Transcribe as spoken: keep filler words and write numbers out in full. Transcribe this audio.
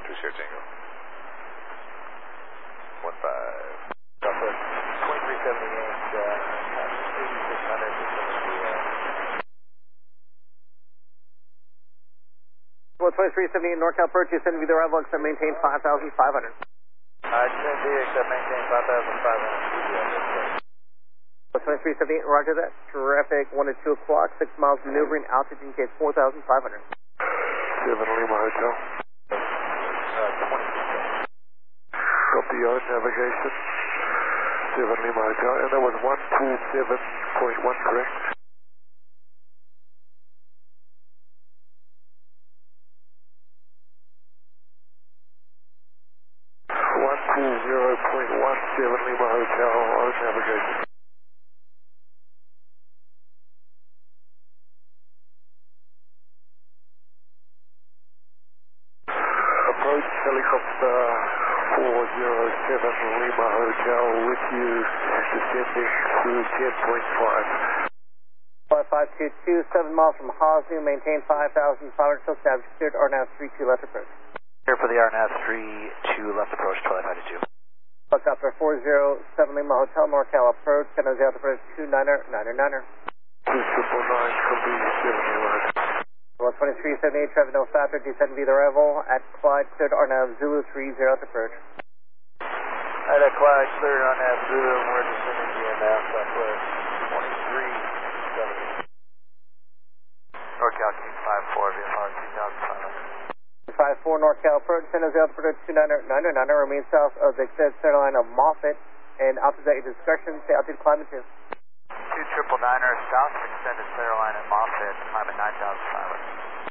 Entry Sierra Tango. One five. Southwest twenty-three seventy-eight, uh, eighty-six hundred, Well, twenty-three seventy-eight NorCal approach, you send me the arrival, accept maintain five thousand five hundred. Uh, descend V, accept maintain five thousand five hundred. Well, twenty-three seventy-eight, roger that. Traffic one to two o'clock, six miles maneuvering, altitude indicate four thousand five hundred. seven Lima Hotel. Uh, twenty-two. Copy yard navigation. seven Lima Hotel, and that was one two seven point one, correct? one two zero point one seven Lima Hotel, on navigation. Approach helicopter four zero seven Lima Hotel with you, descending to ten point five. five five two two, seven miles from Hosnu, maintain five thousand five hundred, till established, cleared, R N A V three two left approach. Here for the R N A V three two left approach, twelve ninety-two. Helicopter four zero seven Lima Hotel, NorCal approach, San Jose approach two niner niner niner. two triple nine, copy seven Lima Hotel. Well, twenty-three seventy-eight, traffic no faster, descend via the arrival at Clyde, cleared, R N A V Zulu three zero left approach. At a Clyde, cleared R N A V Zulu, and we're descending via now, Southwest twenty-three seventy. NorCal King five four, V F R two thousand five hundred. five four NorCal approach, San Jose approach two niner niner niner, remain south of the extended center line of Moffett, and altitude at your discretion, stay altitude climb two. two triple niner, south of extended center line at Moffett, climb at nine thousand five hundred.